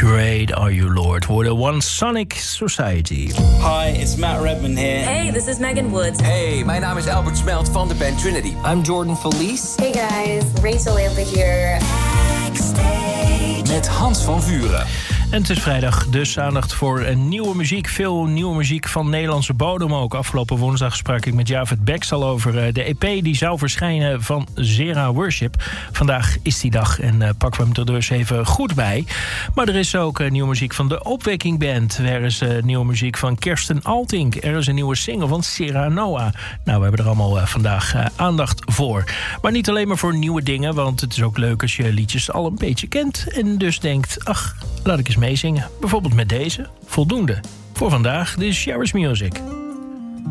Great Are You Lord. Voor de One Sonic Society. Hi, it's Matt Redman here. Hey, this is Megan Woods. Hey, mijn naam is Albert Smelt van de band Trinity. I'm Jordan Felice. Hey guys, Rachel Lampe here. Met Hans van Vuren. En het is vrijdag, dus aandacht voor nieuwe muziek. Veel nieuwe muziek van Nederlandse bodem ook. Afgelopen woensdag sprak ik met Javed Beks al over de EP die zou verschijnen van Zera Worship. Vandaag is die dag en pakken we hem er dus even goed bij. Maar er is ook nieuwe muziek van de Opwekking Band. Er is nieuwe muziek van Kirsten Altink. Er is een nieuwe single van Sera Noah. Nou, we hebben er allemaal vandaag aandacht voor. Maar niet alleen maar voor nieuwe dingen, want het is ook leuk als je liedjes al een beetje kent. En dus denkt, ach, laat ik eens meezingen. Bijvoorbeeld met deze. Voldoende. Voor vandaag, dit is Sharers Music.